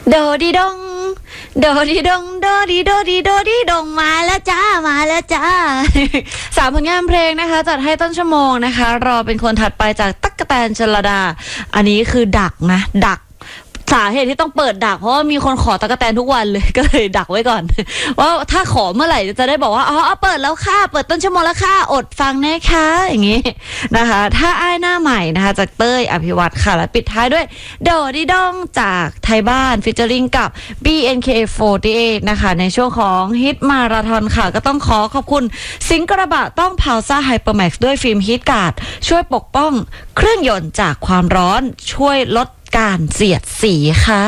โดดีดงโดดีดงโดดีโดดีโดดีดงมาแล้วจ้ามาแล้วจ้า 3 ผลงานเพลงนะคะจัดให้ต้นชั่วโมงนะคะรอเป็นคนถัดไปจากตั๊กแตนชลดาอันนี้คือดักนะดักสาเหตุที่ต้องเปิดดักเพราะว่ามีคนขอตั๊กแตนทุกวันเลยก็เลยดักไว้ก่อน ว่าถ้าขอเมื่อไหร่จะได้บอกว่าอ๋อเปิดแล้วค่ะเปิดต้นชั่วโมงแล้วค่ะอดฟังแน่ค่ะอย่างงี้นะคะถ้าอ้ายหน้าใหม่นะคะจากเต้ยอภิวัตรค่ะและปิดท้ายด้วยโดดีดองจากไทยบ้านฟีเจอริ่งกับ BNK48 นะคะในช่วงของฮิตมาราธอนค่ะก็ต้องขอบคุณสิงกระบะต้องพาวซ่าไฮเปอร์แม็กซ์ด้วยฟิล์มฮีทการ์ดช่วยปกป้องเครื่องยนต์จากความร้อนช่วยลดการเสียดสีค่ะ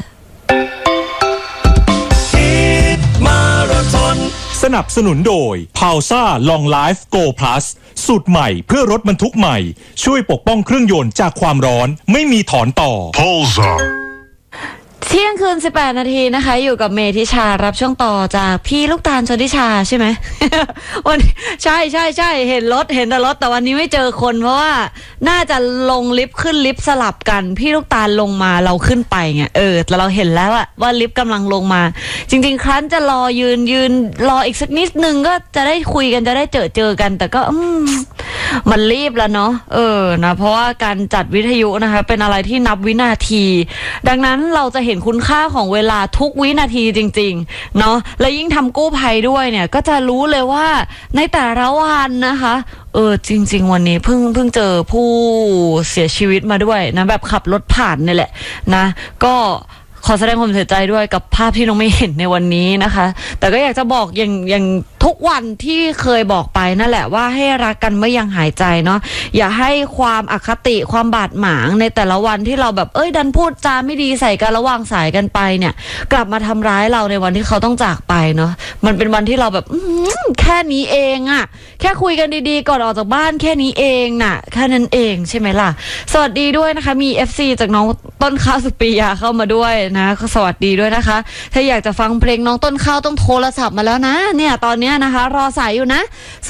สนับสนุนโดย Pausa Long Life Go Plus สูตรใหม่เพื่อรถบรรทุกใหม่ช่วยปกป้องเครื่องยนต์จากความร้อนไม่มีถอนต่อ Pausa เที่ยงคืน18 นาทีนะคะอยู่กับเมธิชารับช่วงต่อจากพี่ลูกตาลชนทิชาใช่ไหม วันใช่เห็นแต่รถแต่วันนี้ไม่เจอคนเพราะว่าน่าจะลงลิฟต์ขึ้นลิฟต์สลับกันพี่ลูกตาลลงมาเราขึ้นไปไงแต่เราเห็นแล้วว่าลิฟต์กำลังลงมาจริงๆครั้นจะรอยืนรออีกสักนิดนึงก็จะได้คุยกันจะได้เจอกันแต่ก็มันรีบแล้วเนาะนะเพราะว่าการจัดวิทยุนะคะเป็นอะไรที่นับวินาทีดังนั้นเราจะเห็นคุณค่าของเวลาทุกวินาทีจริงๆเนาะและยิ่งทำกู้ภัยด้วยเนี่ยก็จะรู้เลยว่าในแต่ละวันนะคะจริงๆวันนี้เพิ่งเจอผู้เสียชีวิตมาด้วยนะแบบขับรถผ่านนี่แหละนะก็ขอแสดงความเสียใจด้วยกับภาพที่น้องไม่เห็นในวันนี้นะคะแต่ก็อยากจะบอกอย่างทุกวันที่เคยบอกไปนั่นแหละว่าให้รักกันไม่ยังหายใจเนาะอย่าให้ความอคติความบาดหมางในแต่ละวันที่เราแบบดันพูดจาไม่ดีใส่กันระหว่างสายกันไปเนี่ยกลับมาทำร้ายเราในวันที่เขาต้องจากไปเนาะมันเป็นวันที่เราแบบแค่นี้เองอะแค่คุยกันดีๆก่อนออกจากบ้านแค่นี้เองน่ะแค่นั้นเองใช่ไหมล่ะสวัสดีด้วยนะคะมี FC จากน้องต้นข้าวสุปิยาเข้ามาด้วยนะสวัสดีด้วยนะคะถ้าอยากจะฟังเพลงน้องต้นข้าวต้องโทรศัพท์มาแล้วนะเนี่ยตอนนี้นะคะรอสายอยู่นะ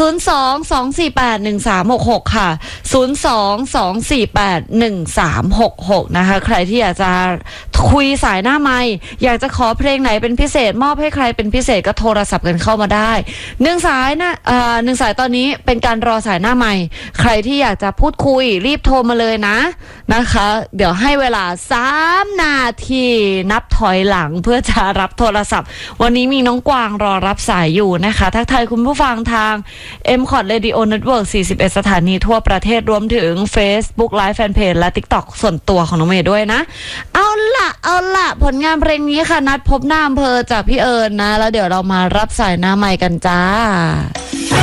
02-248-1366ค่ะ02-248-1366นะคะใครที่อยากจะคุยสายหน้าไมค์อยากจะขอเพลงไหนเป็นพิเศษมอบให้ใครเป็นพิเศษก็โทรศัพท์กันเข้ามาได้1 สายนะ1 สายตอนนี้เป็นการรอสายหน้าไมค์ใครที่อยากจะพูดคุยรีบโทรมาเลยนะคะเดี๋ยวให้เวลา3 นาทีนับถอยหลังเพื่อจะรับโทรศัพท์วันนี้มีน้องกวางรอรับสายอยู่นะคะทักทายคุณผู้ฟังทาง MCOT Radio Network 41 สถานีทั่วประเทศรวมถึง Facebook Live Fanpage และ TikTok ส่วนตัวของน้องเมย์ด้วยนะเอาล่ะผลงานเพลงนี้ค่ะนัดพบหน้าอำเภอจากพี่เอิญนะแล้วเดี๋ยวเรามารับสายหน้าใหม่กันจ้า